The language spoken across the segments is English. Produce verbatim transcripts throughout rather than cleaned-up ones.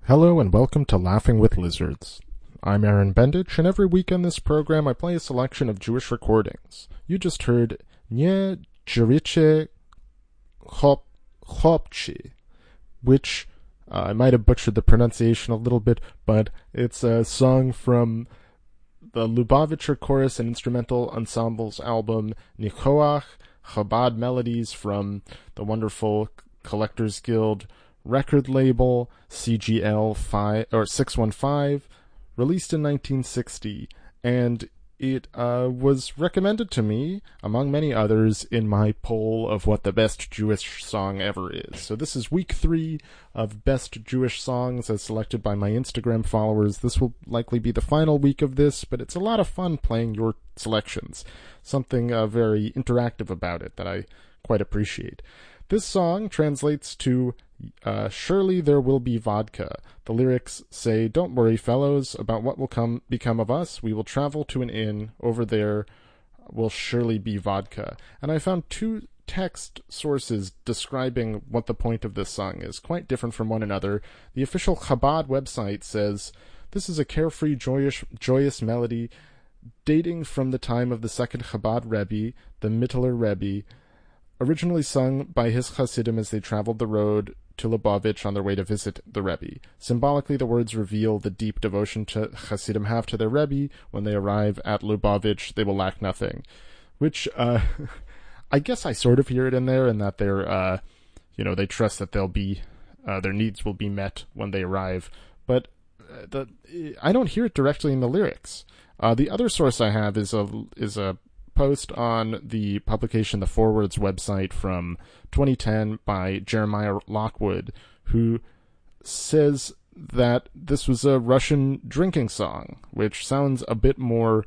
Hello and welcome to Laughing with Lizards. I'm Aaron Bendich, and every week on this program I play a selection of Jewish recordings. You just heard Nie Jeriche Chop Chopchi, which uh, I might have butchered the pronunciation a little bit, but it's a song from the Lubavitcher Chorus and Instrumental Ensembles album Nikoach Chabad Melodies from the wonderful Collectors Guild record label C G L five or six one five, released in nineteen sixty, and it uh, was recommended to me, among many others, in my poll of what the best Jewish song ever is. So this is week three of best Jewish songs as selected by my Instagram followers. This will likely be the final week of this, but it's a lot of fun playing your selections. Something uh, very interactive about it that I quite appreciate. This song translates to uh, Surely There Will Be Vodka. The lyrics say, "Don't worry, fellows, about what will come become of us. We will travel to an inn. Over there will surely be vodka." And I found two text sources describing what the point of this song is, quite different from one another. The official Chabad website says, "This is a carefree, joyous, joyous melody dating from the time of the second Chabad Rebbe, the Mittler Rebbe, originally sung by his Hasidim as they traveled the road to Lubavitch on their way to visit the Rebbe. Symbolically, the words reveal the deep devotion to Hasidim have to their Rebbe. When they arrive at Lubavitch, they will lack nothing." Which, uh, I guess I sort of hear it in there, in that they're, uh, you know, they trust that they'll be, uh, their needs will be met when they arrive. But uh, the I don't hear it directly in the lyrics. Uh, the other source I have is a is a post on the publication The Forwards website from twenty ten by Jeremiah Lockwood, who says that this was a Russian drinking song, which sounds a bit more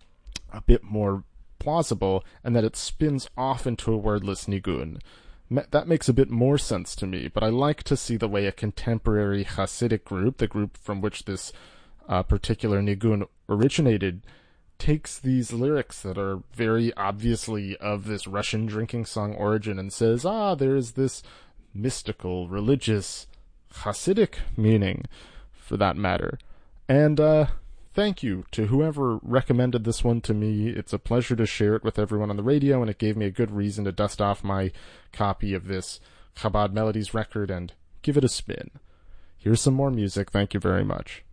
a bit more plausible, and that it spins off into a wordless nigun. That makes a bit more sense to me, but I like to see the way a contemporary Hasidic group, the group from which this uh, particular nigun originated, takes these lyrics that are very obviously of this Russian drinking song origin and says, ah, there's this mystical, religious, Hasidic meaning, for that matter. And uh, thank you to whoever recommended this one to me. It's a pleasure to share it with everyone on the radio, and it gave me a good reason to dust off my copy of this Chabad Melodies record and give it a spin. Here's some more music. Thank you very much.